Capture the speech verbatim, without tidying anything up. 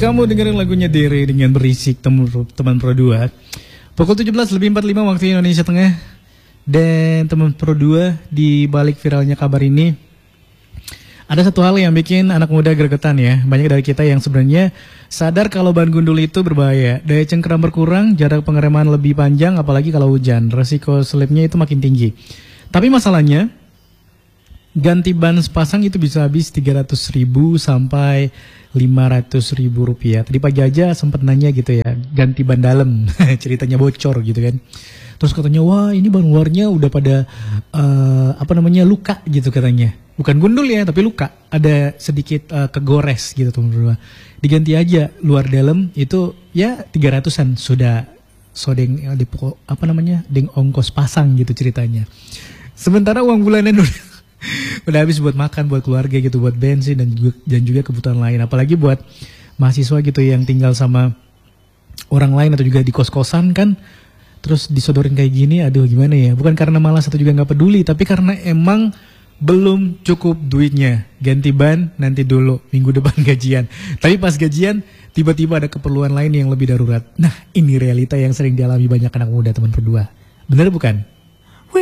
Kamu dengerin lagunya Dere dengan berisik teman teman Pro dua. Pukul tujuh belas lebih empat puluh lima waktu Indonesia Tengah. Dan teman Pro dua, di balik viralnya kabar ini ada satu hal yang bikin anak muda gregetan ya. Banyak dari kita yang sebenarnya sadar kalau ban gundul itu berbahaya. Daya cengkeram berkurang, jarak pengereman lebih panjang, apalagi kalau hujan. Resiko slipnya itu makin tinggi. Tapi masalahnya, ganti ban sepasang itu bisa habis tiga ratus ribu sampai lima ratus ribu rupiah. Tadi pagi aja sempat nanya gitu ya, ganti ban dalam, ceritanya bocor gitu kan. Terus katanya, wah ini ban luarnya udah pada uh, apa namanya luka gitu katanya. Bukan gundul ya, tapi luka. Ada sedikit uh, kegores gitu teman-teman. Diganti aja luar dalam itu ya tiga ratusan sudah sodeng di apa namanya deng ongkos pasang gitu ceritanya. Sementara uang bulanan udah udah habis buat makan, buat keluarga gitu, buat bensin dan juga, dan juga kebutuhan lain. Apalagi buat mahasiswa gitu yang tinggal sama orang lain atau juga di kos-kosan kan. Terus disodorin kayak gini, aduh gimana ya. Bukan karena malas atau juga gak peduli, tapi karena emang belum cukup duitnya. Ganti ban nanti dulu, minggu depan gajian. Tapi pas gajian, tiba-tiba ada keperluan lain yang lebih darurat. Nah ini realita yang sering dialami banyak anak muda teman berdua. Bener bukan?